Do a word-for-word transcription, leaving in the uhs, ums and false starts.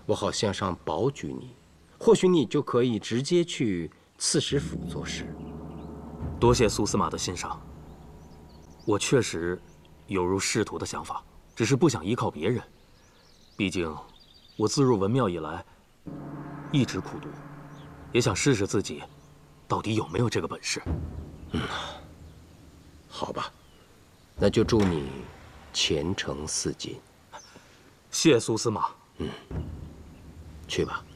我好向上保举你，或许你就可以直接去刺史府做事。 多谢苏司马的欣赏。我确实有入仕途的想法，只是不想依靠别人。毕竟，我自入文庙以来，一直苦读，也想试试自己，到底有没有这个本事。 嗯，好吧，那就祝你前程似锦。 谢苏司马。 嗯，去吧。